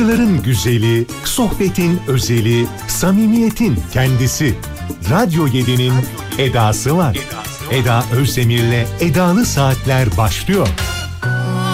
Anıların güzeli, sohbetin özeli, samimiyetin kendisi. Radyo 7'nin edası var. Eda Özdemir'le Edalı Saatler başlıyor.